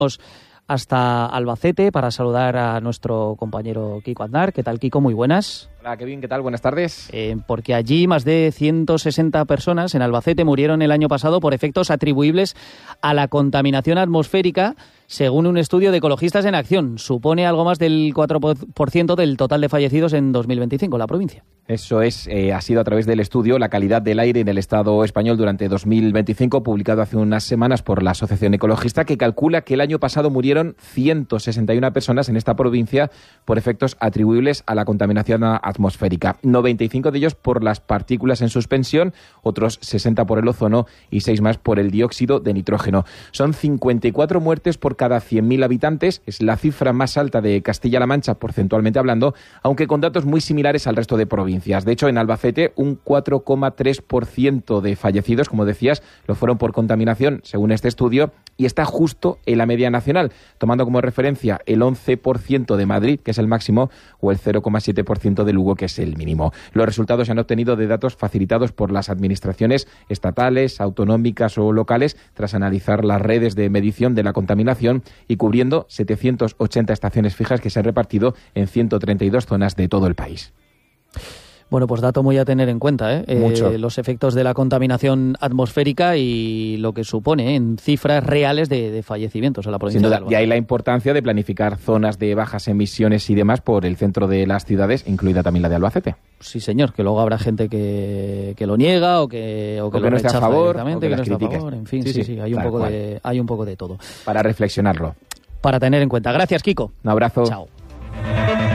hasta Albacete para saludar a nuestro compañero Kiko Aznar. ¿Qué tal, Kiko? Muy buenas. Hola, Kevin, ¿qué tal? Buenas tardes. Porque allí más de 160 personas en Albacete murieron el año pasado por efectos atribuibles a la contaminación atmosférica, según un estudio de Ecologistas en Acción. Supone algo más del 4% del total de fallecidos en 2025 en la provincia. Eso es, ha sido a través del estudio La calidad del aire en el Estado español durante 2025, publicado hace unas semanas por la Asociación Ecologista, que calcula que el año pasado murieron 161 personas en esta provincia por efectos atribuibles a la contaminación atmosférica. 95 de ellos por las partículas en suspensión, otros 60 por el ozono y 6 más por el dióxido de nitrógeno. Son 54 muertes por cada 100.000 habitantes. Es la cifra más alta de Castilla-La Mancha, porcentualmente hablando, aunque con datos muy similares al resto de provincias. De hecho, en Albacete, un 4,3% de fallecidos, como decías, lo fueron por contaminación, según este estudio, y está justo en la media nacional, tomando como referencia el 11% de Madrid, que es el máximo, o el 0,7% de Lugo, que es el mínimo. Los resultados se han obtenido de datos facilitados por las administraciones estatales, autonómicas o locales, tras analizar las redes de medición de la contaminación y cubriendo 780 estaciones fijas que se han repartido en 132 zonas de todo el país. Bueno, pues dato muy a tener en cuenta, Mucho. Los efectos de la contaminación atmosférica y lo que supone en cifras reales de fallecimientos en la provincia de Albacete. Y ahí la importancia de planificar zonas de bajas emisiones y demás por el centro de las ciudades, incluida también la de Albacete. Sí, señor, que luego habrá gente que lo niega o que lo no esté a rechaza favor, directamente, o que no está a critique. favor, en fin, sí, hay un poco de todo. Para reflexionarlo. Para tener en cuenta. Gracias, Kiko. Un abrazo. Chao.